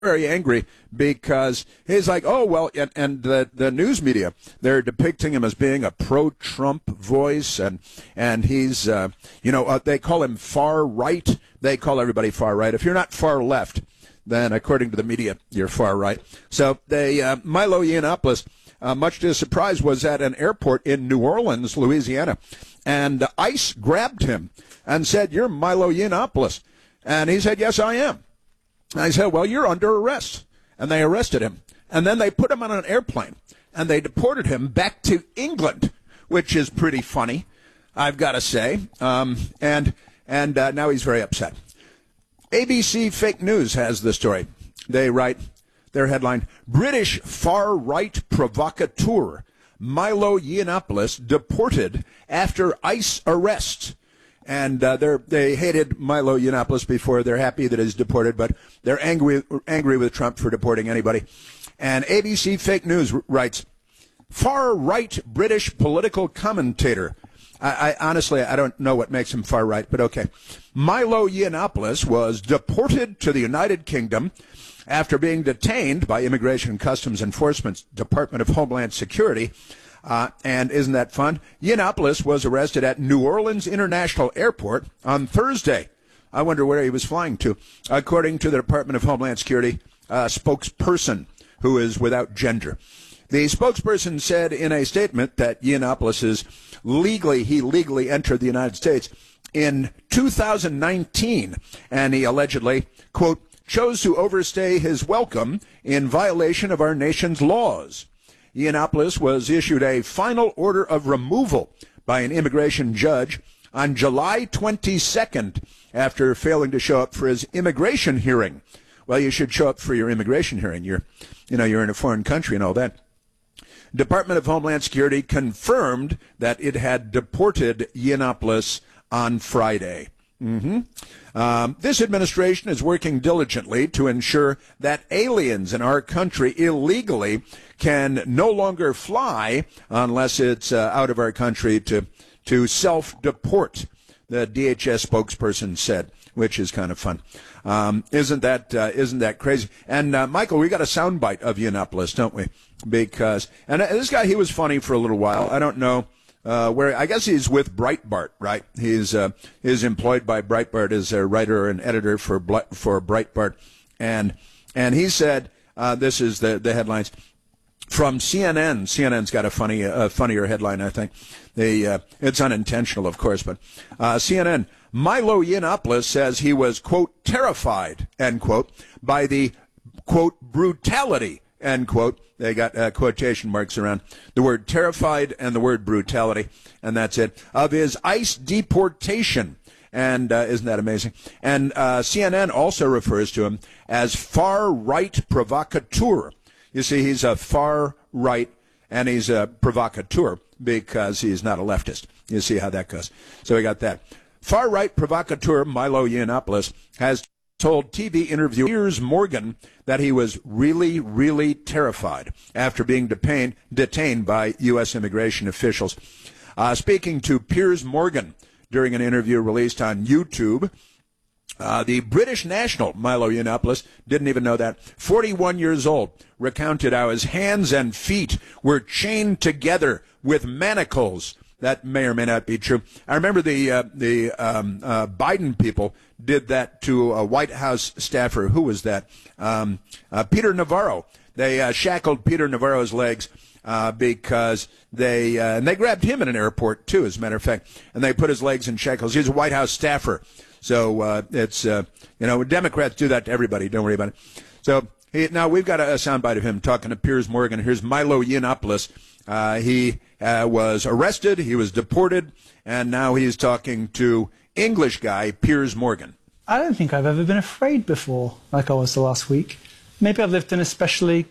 very angry because he's like, oh, well, and the news media, they're depicting him as being a pro-Trump voice, and he's, they call him far right. They call everybody far right. If you're not far left, then according to the media, you're far right. So Milo Yiannopoulos, much to his surprise, was at an airport in New Orleans, Louisiana, and ICE grabbed him and said, "You're Milo Yiannopoulos." And he said, "Yes, I am." And I said, "Well, you're under arrest." And they arrested him. And then they put him on an airplane, and they deported him back to England, which is pretty funny, I've got to say. And now he's very upset. ABC Fake News has the story. They write their headline, "British far-right provocateur Milo Yiannopoulos deported after ICE arrest." And they hated Milo Yiannopoulos before. They're happy that he's deported, but they're angry with Trump for deporting anybody. And ABC Fake News writes, "Far-right British political commentator." I honestly, I don't know what makes him far-right, but okay. Milo Yiannopoulos was deported to the United Kingdom after being detained by Immigration and Customs Enforcement's Department of Homeland Security. And isn't that fun? Yiannopoulos was arrested at New Orleans International Airport on Thursday. I wonder where he was flying to. According to the Department of Homeland Security spokesperson, who is without gender. The spokesperson said in a statement that Yiannopoulos legally entered the United States in 2019, and he allegedly, quote, chose to overstay his welcome in violation of our nation's laws. Yiannopoulos was issued a final order of removal by an immigration judge on July 22nd after failing to show up for his immigration hearing. Well, you should show up for your immigration hearing. You're in a foreign country and all that. Department of Homeland Security confirmed that it had deported Yiannopoulos on Friday. This administration is working diligently to ensure that aliens in our country illegally can no longer fly unless it's out of our country to self-deport, the DHS spokesperson said, which is kind of fun. Isn't that crazy? And Michael, we got a soundbite of Yiannopoulos, don't we? Because this guy, he was funny for a little while. I don't know. Where I guess he's with Breitbart, right? He's employed by Breitbart as a writer and editor for Breitbart, and he said this is the headlines from CNN. CNN's got a funnier headline, I think. It's unintentional, of course, but CNN. Milo Yiannopoulos says he was, quote, terrified, end quote, by the, quote, brutality, end quote. They got quotation marks around the word terrified and the word brutality, and that's it, of his ICE deportation. And isn't that amazing? And CNN also refers to him as far-right provocateur. You see, he's a far-right, and he's a provocateur because he's not a leftist. You see how that goes. So we got that. Far-right provocateur Milo Yiannopoulos has told TV interviewer Piers Morgan that he was really, really terrified after being detained by U.S. immigration officials. Speaking to Piers Morgan during an interview released on YouTube, the British national, Milo Yiannopoulos, didn't even know that, 41 years old, recounted how his hands and feet were chained together with manacles. That may or may not be true. I remember the Biden people did that to a White House staffer. Who was that? Peter Navarro. They shackled Peter Navarro's legs because and they grabbed him in an airport too, as a matter of fact, and they put his legs in shackles. He's a White House staffer, so it's Democrats do that to everybody. Don't worry about it. So now we've got a soundbite of him talking to Piers Morgan. Here's Milo Yiannopoulos. He was arrested, he was deported, and now he's talking to English guy Piers Morgan. I don't think I've ever been afraid before, like I was the last week. Maybe I've lived an especially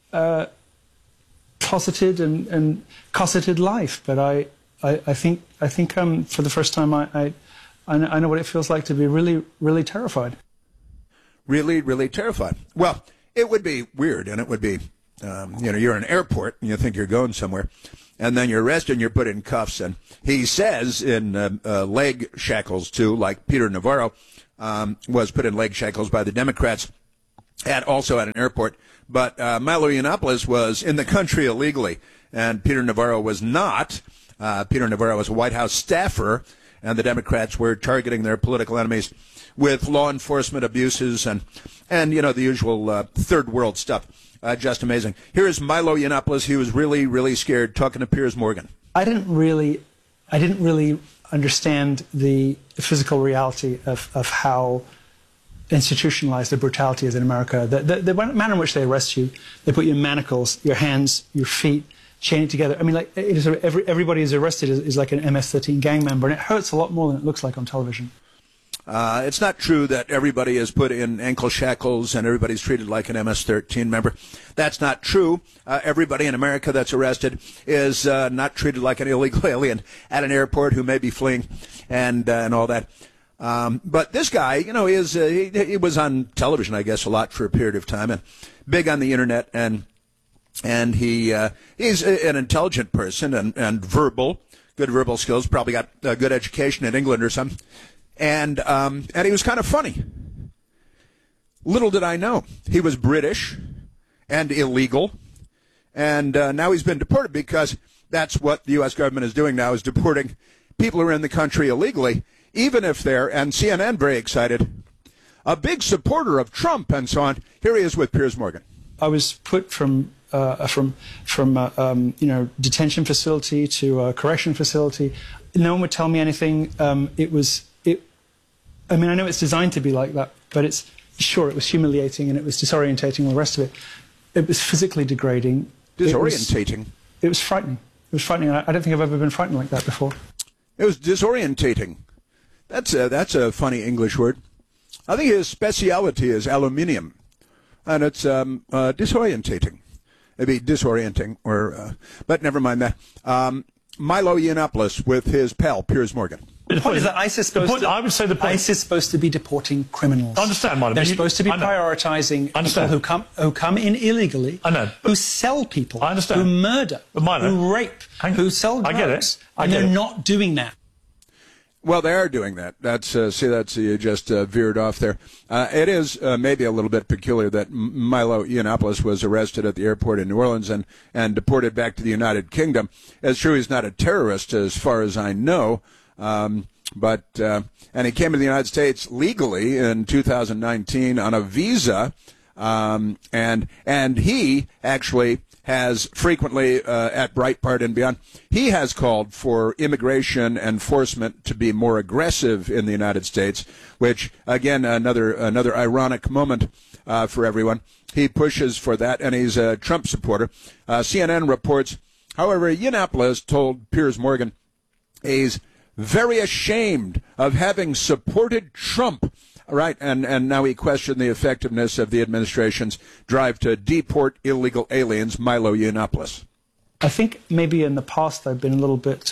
closeted and cosseted life, but I think for the first time I know what it feels like to be really, really terrified. Really, really terrified. Well, it would be weird, and it would be, you're in an airport, and you think you're going somewhere, and then you're arrested and you're put in cuffs. And he says in leg shackles, too, like Peter Navarro was put in leg shackles by the Democrats. and also at an airport. But Milo Yiannopoulos was in the country illegally, and Peter Navarro was not. Peter Navarro was a White House staffer, and the Democrats were targeting their political enemies with law enforcement abuses and the usual third world stuff. Just amazing. Here is Milo Yiannopoulos. He was really, really scared talking to Piers Morgan. I didn't really understand the physical reality of how institutionalized the brutality is in America. The manner in which they arrest you, they put you in manacles, your hands, your feet, chain it together. I mean, like, it is everybody is arrested is like an MS-13 gang member, and it hurts a lot more than it looks like on television. It's not true that everybody is put in ankle shackles and everybody's treated like an MS-13 member. That's not true. Everybody in America that's arrested is not treated like an illegal alien at an airport who may be fleeing and all that. But this guy, he was on television, I guess, a lot for a period of time and big on the internet, and he's an intelligent person and good verbal skills, probably got a good education in England or something. And he was kind of funny. Little did I know, he was British and illegal, and now he's been deported because that's what the U.S. government is doing now, is deporting people who are in the country illegally, even if they're, and CNN very excited, a big supporter of Trump and so on. Here he is with Piers Morgan. I was put from detention facility to a correction facility. No one would tell me anything. I mean, I know it's designed to be like that, but it was humiliating and it was disorientating and all the rest of it. It was physically degrading. Disorientating? It was frightening. It was frightening. I don't think I've ever been frightened like that before. It was disorientating. That's a funny English word. I think his speciality is aluminium, and it's disorientating. Maybe disorienting, but never mind that. Milo Yiannopoulos with his pal, Piers Morgan. The point is that ISIS is supposed to be deporting criminals. I understand, Milo. They're supposed to be prioritizing people who come in illegally, who sell people, who murder, who rape, who sell drugs. I get it. And they're not doing that. Well, they are doing that. You just veered off there. It is maybe a little bit peculiar that Milo Yiannopoulos was arrested at the airport in New Orleans and deported back to the United Kingdom. It's true he's not a terrorist as far as I know, but he came to the United States legally in 2019 on a visa, and he actually has frequently, at Breitbart and beyond, he has called for immigration enforcement to be more aggressive in the United States, which, again, another ironic moment for everyone. He pushes for that, and he's a Trump supporter. CNN reports, however, Yiannopoulos told Piers Morgan he's very ashamed of having supported Trump. Right, and now he questioned the effectiveness of the administration's drive to deport illegal aliens. Milo Yiannopoulos. I think maybe in the past I've been a little bit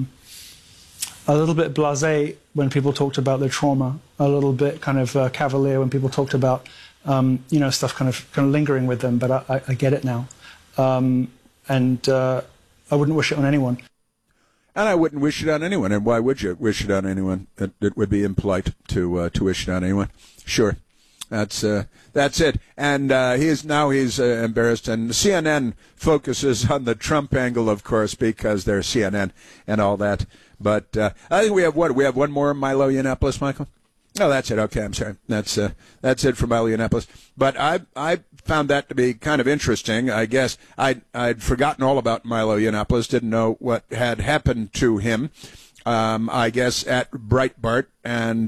blasé when people talked about their trauma, a little bit kind of cavalier when people talked about stuff kind of lingering with them. But I get it now, and I wouldn't wish it on anyone. And I wouldn't wish it on anyone. And why would you wish it on anyone? It would be impolite to wish it on anyone. Sure, that's it. And he's embarrassed. And CNN focuses on the Trump angle, of course, because they're CNN and all that. But I think we have one more Milo Yiannopoulos, Michael. Oh, that's it. Okay, I'm sorry. That's it for Milo Yiannopoulos. But I found that to be kind of interesting. I guess I'd forgotten all about Milo Yiannopoulos. Didn't know what had happened to him. I guess at Breitbart, and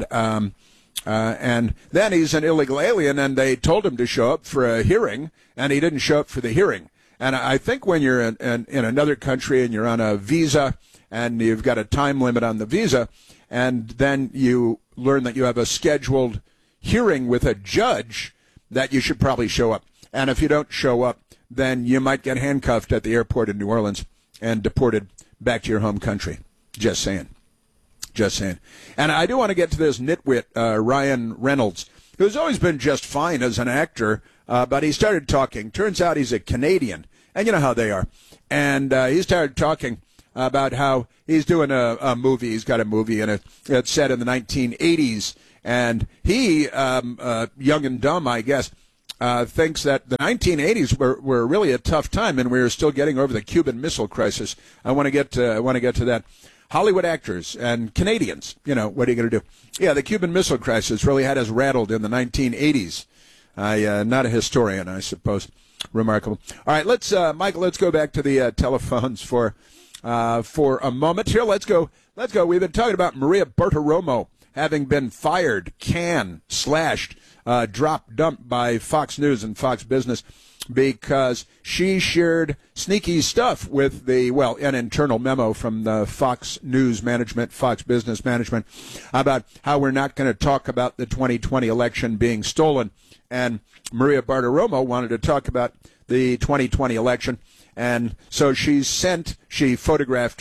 then he's an illegal alien, and they told him to show up for a hearing, and he didn't show up for the hearing. And I think when you're in another country and you're on a visa and you've got a time limit on the visa, and then you learn that you have a scheduled hearing with a judge, that you should probably show up. And if you don't show up, then you might get handcuffed at the airport in New Orleans and deported back to your home country. Just saying. And I do want to get to this nitwit, Ryan Reynolds, who's always been just fine as an actor, but he started talking. Turns out he's a Canadian, and you know how they are. And he started talking about how he's doing a movie. He's got a movie, and it's set in the 1980s. And he, young and dumb, I guess, thinks that the 1980s were really a tough time, and we were still getting over the Cuban Missile Crisis. I want to get to that. Hollywood actors and Canadians, what are you going to do? Yeah, the Cuban Missile Crisis really had us rattled in the 1980s. Not a historian, I suppose. Remarkable. All right, Michael, let's go back to the telephones for a moment here. Let's go. We've been talking about Maria Bartiromo having been fired, slashed, dropped, dumped by Fox News and Fox Business because she shared sneaky stuff with an internal memo from the Fox News management, Fox Business management, about how we're not going to talk about the 2020 election being stolen. And Maria Bartiromo wanted to talk about the 2020 election. And so she photographed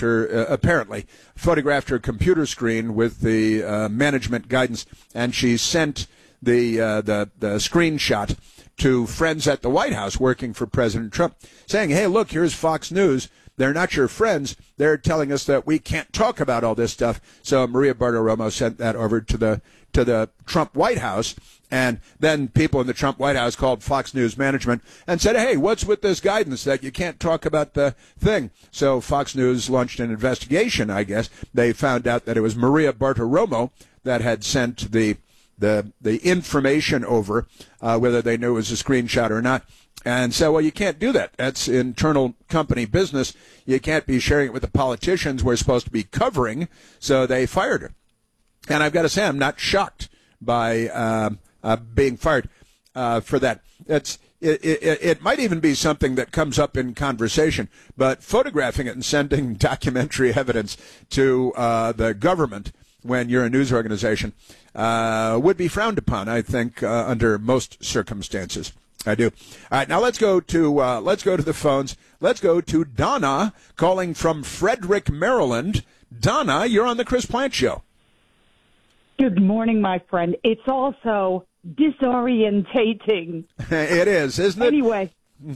her computer screen with the management guidance, and she sent the screenshot to friends at the White House working for President Trump, saying, hey, look, here's Fox News. They're not your friends. They're telling us that we can't talk about all this stuff. So Maria Bartiromo sent that over to the Trump White House. And then people in the Trump White House called Fox News management and said, hey, what's with this guidance that you can't talk about the thing? So Fox News launched an investigation, I guess. They found out that it was Maria Bartiromo that had sent the information over, whether they knew it was a screenshot or not. And so, well, you can't do that. That's internal company business. You can't be sharing it with the politicians we're supposed to be covering. So they fired her. And I've got to say, I'm not shocked by being fired for that. It might even be something that comes up in conversation, but photographing it and sending documentary evidence to the government when you're a news organization would be frowned upon, I think, under most circumstances. I do. All right, now let's go to the phones. Let's go to Donna calling from Frederick, Maryland. Donna, you're on the Chris Plante Show. Good morning, my friend. It's also disorientating. It is, isn't it? Anyway,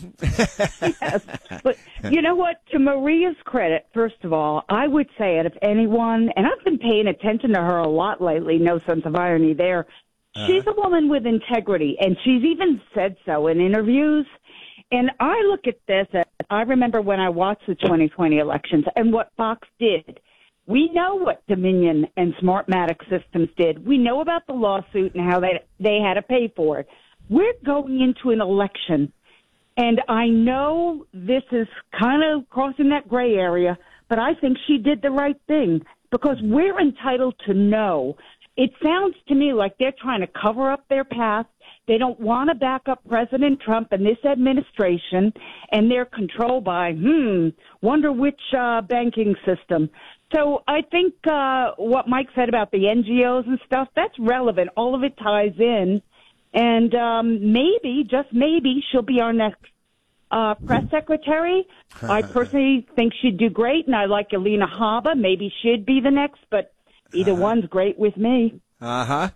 yes. But you know what? To Maria's credit, first of all, I would say it if anyone, and I've been paying attention to her a lot lately, no sense of irony there. She's a woman with integrity, and she's even said so in interviews. And I look at this, I remember when I watched the 2020 elections and what Fox did. We know what Dominion and Smartmatic Systems did. We know about the lawsuit and how they had to pay for it. We're going into an election, and I know this is kind of crossing that gray area, but I think she did the right thing because we're entitled to know. It sounds to me like they're trying to cover up their past. They don't want to back up President Trump and this administration, and they're controlled by, wonder which banking system. So I think what Mike said about the NGOs and stuff, that's relevant. All of it ties in. And maybe, just maybe, she'll be our next press secretary. I personally think she'd do great, and I like Alina Habba. Maybe she'd be the next, but either one's great with me. I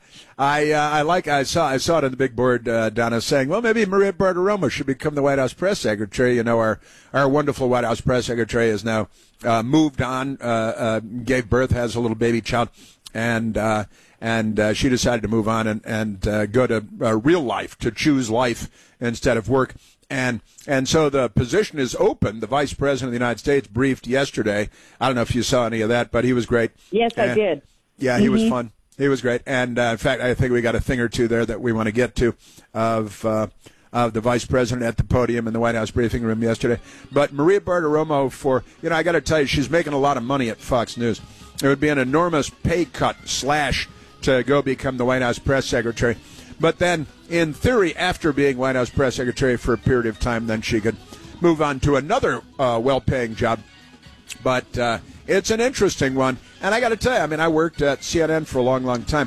saw it on the big board, Donna, saying, well, maybe Maria Bartiromo should become the White House press secretary. You know, our wonderful White House press secretary has now moved on, gave birth, has a little baby child, and she decided to move on and go to real life, to choose life instead of work. And so the position is open. The Vice President of the United States briefed yesterday. I don't know if you saw any of that, but he was great. Yes, I did. Yeah, he was fun. He was great. And, in fact, I think we got a thing or two there that we want to get to of the Vice President at the podium in the White House briefing room yesterday. But Maria Bartiromo, I got to tell you, she's making a lot of money at Fox News. It would be an enormous pay cut slash to go become the White House press secretary. But then, in theory, after being White House press secretary for a period of time, then she could move on to another well-paying job. But it's an interesting one. And I got to tell you, I mean, I worked at CNN for a long, long time.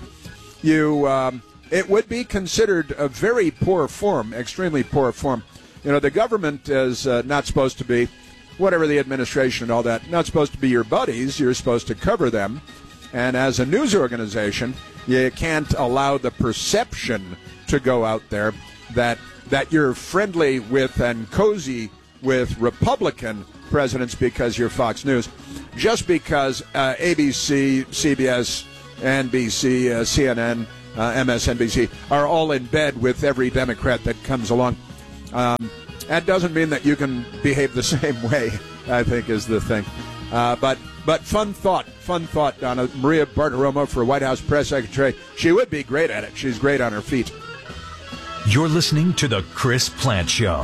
It would be considered a very poor form, extremely poor form. You know, the government is not supposed to be, whatever the administration and all that, not supposed to be your buddies. You're supposed to cover them. And as a news organization, you can't allow the perception to go out there that you're friendly with and cozy with Republican presidents because you're Fox News. Just because ABC, CBS, NBC, CNN MSNBC, are all in bed with every Democrat that comes along. That doesn't mean that you can behave the same way, I think, is the thing. But fun thought, Donna. Maria Bartiromo for White House Press Secretary. She would be great at it. She's great on her feet. You're listening to The Chris Plante Show.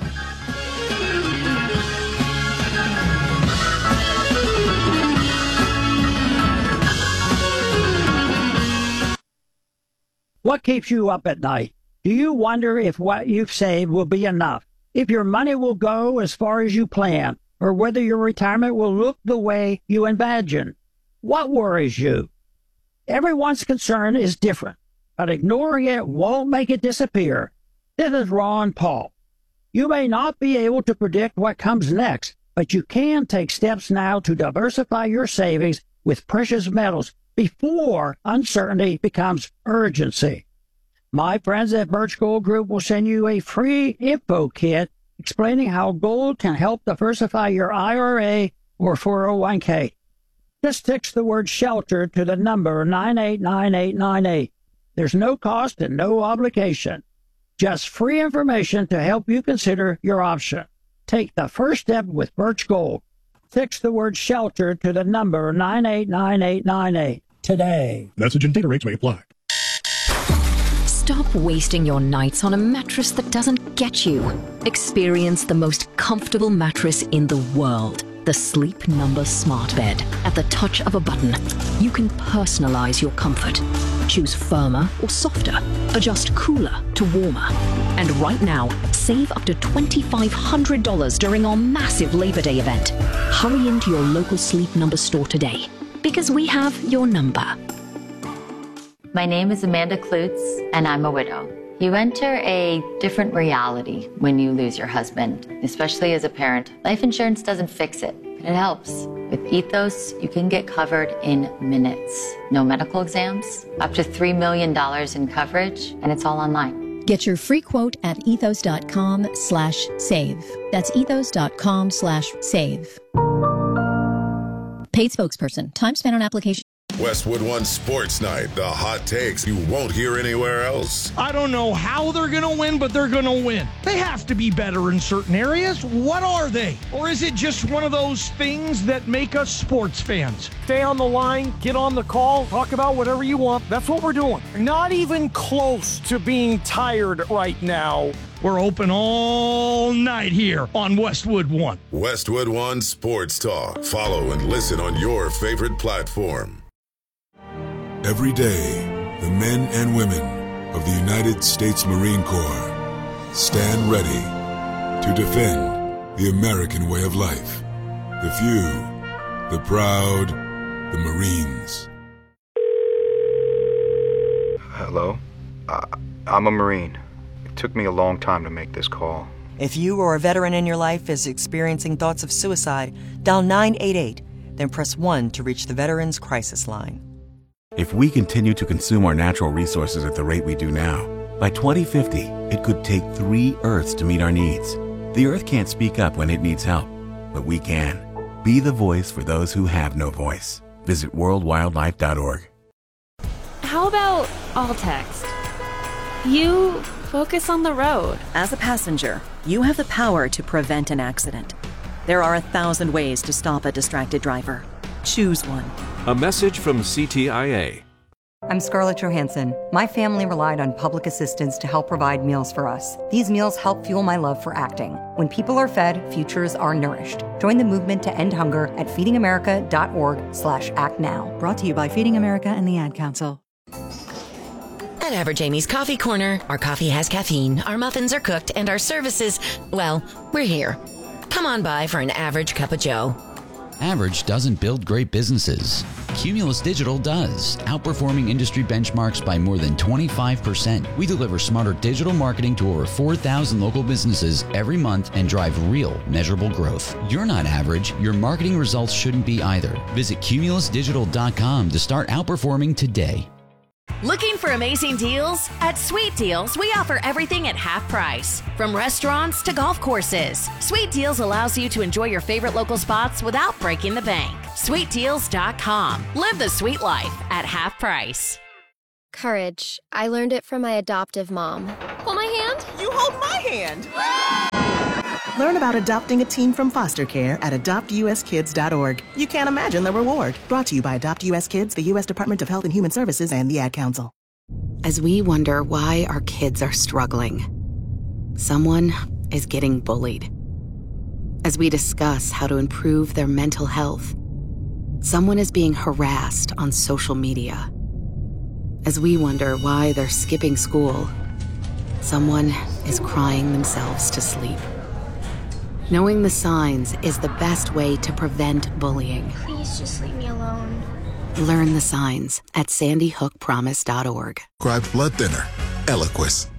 What keeps you up at night? Do you wonder if what you've saved will be enough? If your money will go as far as you plan? Or whether your retirement will look the way you imagine? What worries you? Everyone's concern is different, but ignoring it won't make it disappear. This is Ron Paul. You may not be able to predict what comes next, but you can take steps now to diversify your savings with precious metals before uncertainty becomes urgency. My friends at Birch Gold Group will send you a free info kit explaining how gold can help diversify your IRA or 401k. Just text the word SHELTER to the number 989898. There's no cost and no obligation. Just free information to help you consider your option. Take the first step with Birch Gold. Text the word SHELTER to the number 989898 today. Message and data rates may apply. Stop wasting your nights on a mattress that doesn't get you. Experience the most comfortable mattress in the world. The Sleep Number Smart Bed. At the touch of a button, you can personalize your comfort. Choose firmer or softer. Adjust cooler to warmer. And right now, save up to $2,500 during our massive Labor Day event. Hurry into your local Sleep Number store today, because we have your number. My name is Amanda Klutz, and I'm a widow. You enter a different reality when you lose your husband, especially as a parent. Life insurance doesn't fix it, but it helps. With Ethos, you can get covered in minutes. No medical exams, up to $3 million in coverage, and it's all online. Get your free quote at ethos.com/save. That's ethos.com/save. Paid spokesperson. Time spent on application. Westwood One Sports Night. The hot takes you won't hear anywhere else. I don't know how they're going to win, but they're going to win. They have to be better in certain areas. What are they? Or is it just one of those things that make us sports fans? Stay on the line, get on the call, talk about whatever you want. That's what we're doing. Not even close to being tired right now. We're open all night here on Westwood One. Westwood One Sports Talk. Follow and listen on your favorite platform. Every day, the men and women of the United States Marine Corps stand ready to defend the American way of life. The few, the proud, the Marines. Hello? I'm a Marine. It took me a long time to make this call. If you or a veteran in your life is experiencing thoughts of suicide, dial 988, then press 1 to reach the Veterans Crisis Line. If we continue to consume our natural resources at the rate we do now, by 2050, it could take 3 Earths to meet our needs. The Earth can't speak up when it needs help, but we can. Be the voice for those who have no voice. Visit worldwildlife.org. How about all text? You focus on the road. As a passenger, you have the power to prevent an accident. There are 1,000 ways to stop a distracted driver. Choose one. A message from CTIA. I'm Scarlett Johansson. My family relied on public assistance to help provide meals for us. These meals help fuel my love for acting. When people are fed, futures are nourished. Join the movement to end hunger at feedingamerica.org/actnow. Brought to you by Feeding America and the Ad Council. At Average Amy's Coffee Corner, our coffee has caffeine, our muffins are cooked, and our services, well, we're here. Come on by for an average cup of joe. Average doesn't build great businesses. Cumulus Digital does, outperforming industry benchmarks by more than 25%. We deliver smarter digital marketing to over 4,000 local businesses every month and drive real, measurable growth. You're not average. Your marketing results shouldn't be either. Visit cumulusdigital.com to start outperforming today. Looking for amazing deals? At Sweet Deals, we offer everything at half price. From restaurants to golf courses, Sweet Deals allows you to enjoy your favorite local spots without breaking the bank. SweetDeals.com. Live the sweet life at half price. Courage. I learned it from my adoptive mom. Hold my hand. You hold my hand. Learn about adopting a teen from foster care at adoptuskids.org. You can't imagine the reward. Brought to you by Adopt US Kids, the U.S. Department of Health and Human Services, and the Ad Council. As we wonder why our kids are struggling, someone is getting bullied. As we discuss how to improve their mental health, someone is being harassed on social media. As we wonder why they're skipping school, someone is crying themselves to sleep. Knowing the signs is the best way to prevent bullying. Please just leave me alone. Learn the signs at sandyhookpromise.org. Prescribed blood thinner, Eliquis.